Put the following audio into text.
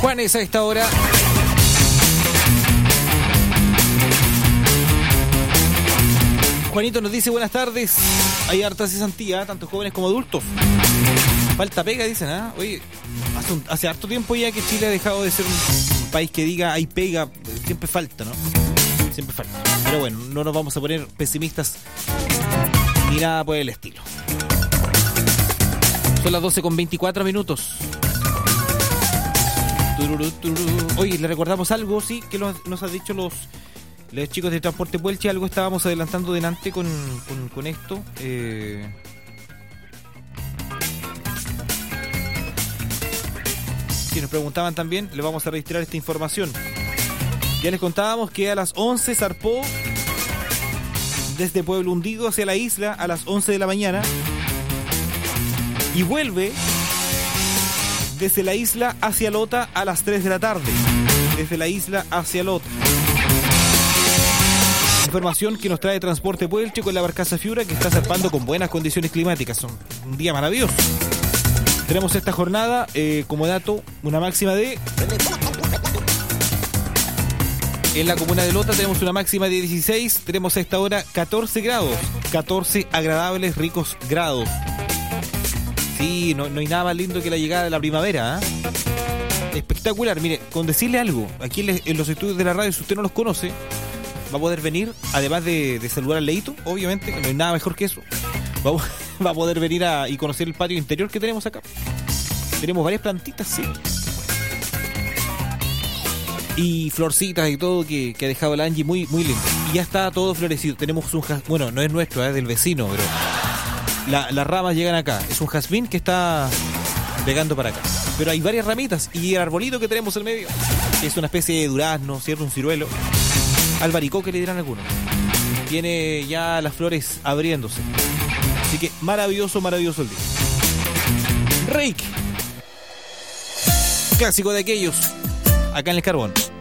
Juanes a esta hora. Juanito nos dice buenas tardes. Hay harta cesantía, tanto jóvenes como adultos. Falta pega, dicen, ¿ah? Oye, hace harto tiempo ya que Chile ha dejado de ser un país que diga hay pega. Siempre falta, ¿no? Siempre falta. Pero bueno, no nos vamos a poner pesimistas ni nada por el estilo. Son las 12:24. Oye, le recordamos algo, sí, que nos han dicho los chicos de Transporte Puelche. Algo estábamos adelantando delante con esto. Si nos preguntaban también, le vamos a registrar esta información. Ya les contábamos que a las 11 zarpó desde Pueblo Hundido hacia la isla a las 11 de la mañana y vuelve desde la isla hacia Lota a las 3 de la tarde. Desde la isla hacia Lota. Información que nos trae Transporte Puelche con la barcaza Fiura, que está zarpando con buenas condiciones climáticas. Son un día maravilloso. Tenemos esta jornada, como dato, una máxima de... En la comuna de Lota tenemos una máxima de 16. Tenemos a esta hora 14 grados. 14 agradables, ricos grados. Sí, no hay nada más lindo que la llegada de la primavera, ¿eh? Espectacular. Mire, con decirle algo, aquí en los estudios de la radio, si usted no los conoce, va a poder venir, además de saludar al Leito, obviamente, que no hay nada mejor que eso. Va a poder venir y conocer el patio interior que tenemos acá. Tenemos varias plantitas, sí. Y florcitas y todo que ha dejado la Angie muy, muy lindo. Y ya está todo florecido. Tenemos un jazmín, bueno, no es nuestro, es del vecino, pero las ramas llegan acá. Es un jazmín que está pegando para acá. Pero hay varias ramitas. Y el arbolito que tenemos en medio es una especie de durazno, ¿cierto? Un ciruelo. Albaricoque le dirán algunos. Tiene ya las flores abriéndose. Así que maravilloso el día. Reik, clásico de aquellos, acá en el Carbón.